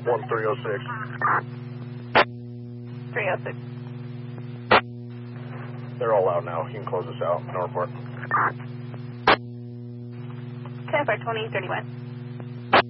1306. 306. They're all out now. You can close this out. No report. 10 for 2031.